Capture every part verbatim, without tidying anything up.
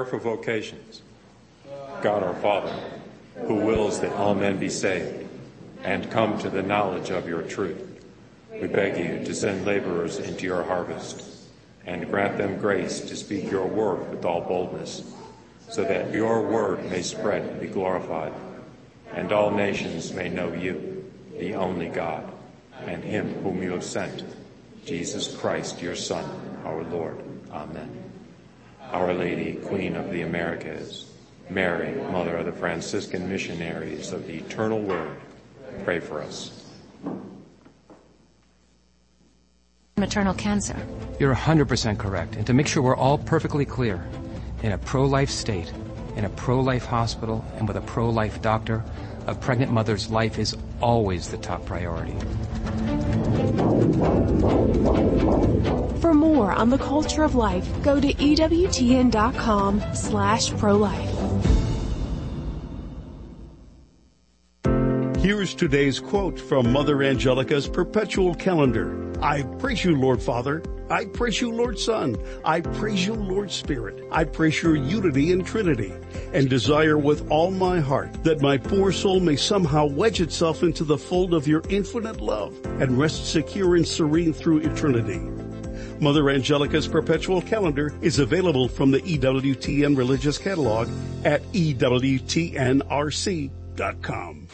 prayer for vocations. God our Father, who wills that all men be saved and come to the knowledge of your truth, we beg you to send laborers into your harvest and grant them grace to speak your word with all boldness, so that your word may spread and be glorified, and all nations may know you, the only God, and him whom you have sent, Jesus Christ, your Son, our Lord. Amen. Our Lady, Queen of the Americas, Mary, Mother of the Franciscan Missionaries of the Eternal Word, pray for us. Maternal cancer. You're one hundred percent correct. And to make sure we're all perfectly clear, in a pro-life state, in a pro-life hospital, and with a pro-life doctor, a pregnant mother's life is always the top priority. For more on the culture of life, go to E W T N dot com slash pro-life. Here's today's quote from Mother Angelica's perpetual calendar. I praise you, Lord Father. I praise you, Lord Son. I praise you, Lord Spirit. I praise your unity and Trinity, and desire with all my heart that my poor soul may somehow wedge itself into the fold of your infinite love and rest secure and serene through eternity. Mother Angelica's perpetual calendar is available from the E W T N Religious Catalog at E W T N R C dot com.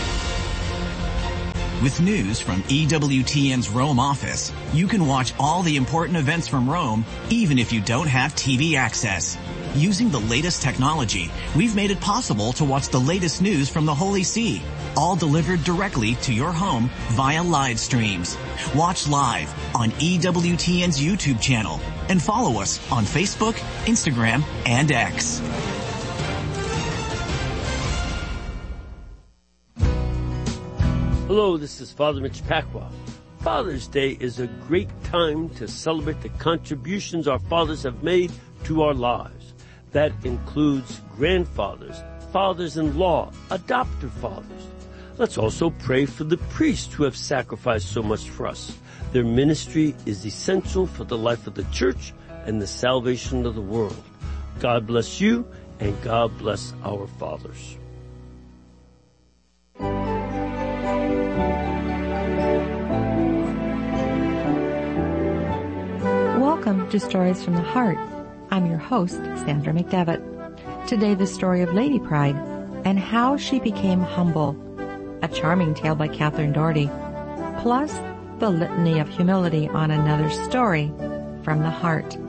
With news from E W T N's Rome office, you can watch all the important events from Rome, even if you don't have T V access. Using the latest technology, we've made it possible to watch the latest news from the Holy See, all delivered directly to your home via live streams. Watch live on E W T N's YouTube channel and follow us on Facebook, Instagram, and X. Hello, this is Father Mitch Pacwa. Father's Day is a great time to celebrate the contributions our fathers have made to our lives. That includes grandfathers, fathers-in-law, adoptive fathers. Let's also pray for the priests who have sacrificed so much for us. Their ministry is essential for the life of the church and the salvation of the world. God bless you, and God bless our fathers. Welcome to Stories from the Heart. I'm your host, Sandra McDevitt. Today, the story of Lady Pride and how she became humble. A charming tale by Catherine Doherty. Plus, the litany of humility on another story from the heart.